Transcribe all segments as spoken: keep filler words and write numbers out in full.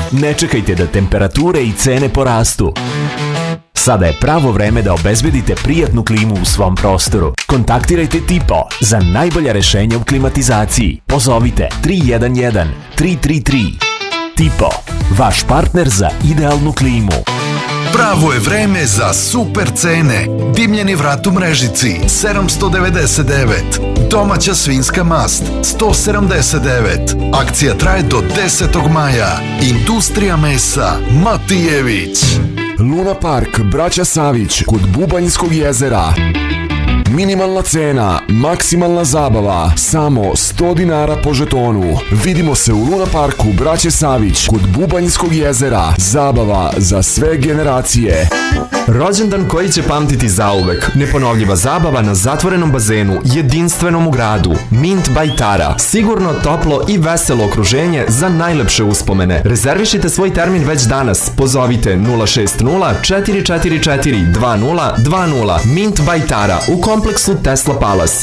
Ne čekajte da temperature i cene porastu. Sada je pravo vreme da obezbedite prijatnu klimu u svom prostoru. Kontaktirajte Tipo za najbolja rešenja u klimatizaciji. Pozovite tri jedan jedan tri tri tri. Tipo, vaš partner za idealnu klimu. Pravo je vreme za super cene. Dimljeni vrat u Mrežici sedamsto devedeset devet. Domaća svinjska mast sto sedamdeset devet. Akcija traje do desetog maja. Industrija mesa Matijević. Luna Park, braća Savić, kod Bubanjskog jezera. Minimalna cena, maksimalna zabava, samo sto dinara po žetonu. Vidimo se u Luna Parku, braće Savić, kod Bubanjskog jezera. Zabava za sve generacije. Rođendan koji će pamtiti zauvek. Neponovljiva zabava na zatvorenom bazenu, jedinstvenom u gradu. Mint by Tara. Sigurno, toplo i veselo okruženje za najlepše uspomene. Rezervišite svoj termin već danas. Pozovite nula šest nula četiri četiri četiri dva nula dva nula. Mint by Tara u kompleksu Tesla Palace.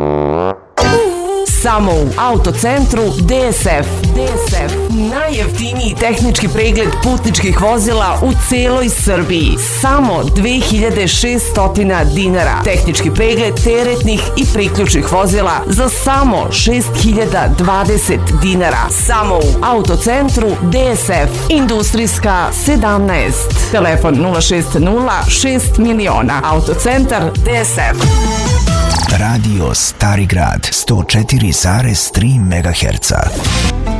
Samo u Autocentru D S F. D S F. Najjeftiniji tehnički pregled putničkih vozila u celoj Srbiji. Samo dve hiljade šessto dinara. Tehnički pregled teretnih i priključnih vozila za samo šest hiljada dvadeset dinara. Samo u Autocentru D S F. Industrijska sedamnaest. Telefon nula šest nula šest miliona. Autocentar D S F. Radio Stari Grad sto četiri zarez tri megaherca.